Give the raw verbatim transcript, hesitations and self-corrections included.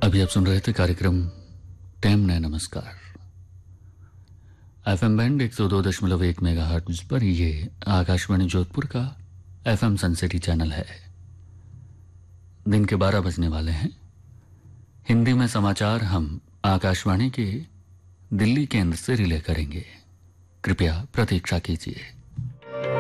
अभी आप सुन रहे थे कार्यक्रम टेम ने नमस्कार। एफएम बैंड एक सौ दो दशमलव एक मेगा हर्ट्ज पर ये आकाशवाणी जोधपुर का एफएम सनसिटी चैनल है। दिन के बारह बजने वाले हैं। हिंदी में समाचार हम आकाशवाणी के दिल्ली केंद्र से रिले करेंगे। कृपया प्रतीक्षा कीजिए।